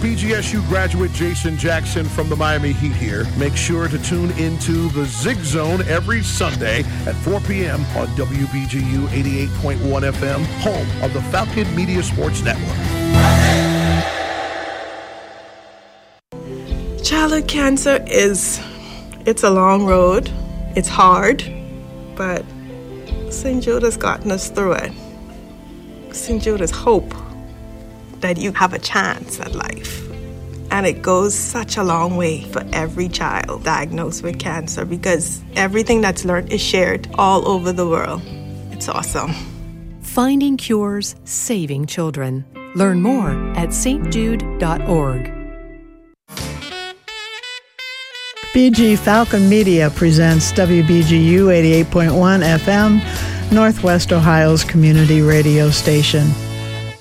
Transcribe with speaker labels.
Speaker 1: BGSU graduate Jason Jackson from the Miami Heat here. Make sure to tune into the Zig Zone every Sunday at 4 p.m. on WBGU 88.1 FM, home of the Falcon Media Sports Network.
Speaker 2: Childhood cancer it's a long road. It's hard, but St. Jude has gotten us through it. St. Jude is hope that you have a chance at life. And it goes such a long way for every child diagnosed with cancer because everything that's learned is shared all over the world. It's awesome.
Speaker 3: Finding cures, saving children. Learn more at stjude.org.
Speaker 4: BG Falcon Media presents WBGU 88.1 FM, Northwest Ohio's community radio station.